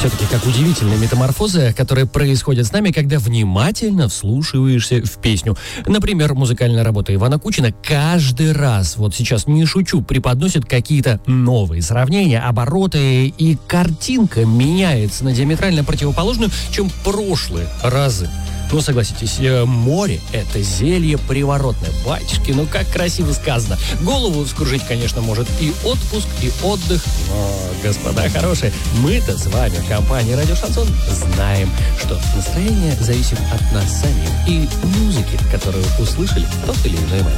Все-таки как удивительные метаморфозы, которые происходят с нами, когда внимательно вслушиваешься в песню. Например, музыкальная работа Ивана Кучина каждый раз, вот сейчас не шучу, преподносит какие-то новые сравнения, обороты, и картинка меняется на диаметрально противоположную, чем прошлые разы. Ну, согласитесь, море — это зелье приворотное. Батюшки, ну как красиво сказано. Голову вскружить, конечно, может и отпуск, и отдых. Но, господа хорошие, мы-то с вами в компании «Радио Шансон» знаем, что настроение зависит от нас самих и музыки, которую услышали в тот или иной момент.